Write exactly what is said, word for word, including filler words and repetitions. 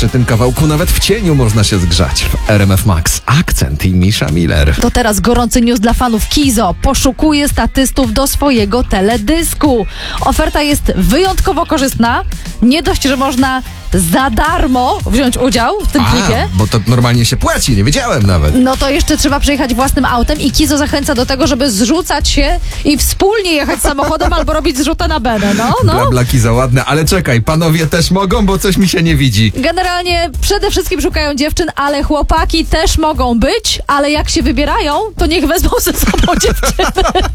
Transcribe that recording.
Przy tym kawałku nawet w cieniu można się zgrzać. W R M F Max Akcent i Misza Miller. To teraz gorący news dla fanów Kizo. Poszukuje statystów do swojego teledysku. Oferta jest wyjątkowo korzystna. Nie dość, że można za darmo wziąć udział w tym A, klipie. bo to normalnie się płaci, nie wiedziałem nawet. No to jeszcze trzeba przejechać własnym autem i Kizo zachęca do tego, żeby zrzucać się i wspólnie jechać samochodem albo robić zrzutę na benę. No, no. Bla, blaki za ładne, ale czekaj, panowie też mogą, bo coś mi się nie widzi. Generalnie przede wszystkim szukają dziewczyn, ale chłopaki też mogą być, ale jak się wybierają, to niech wezmą ze sobą dziewczyny.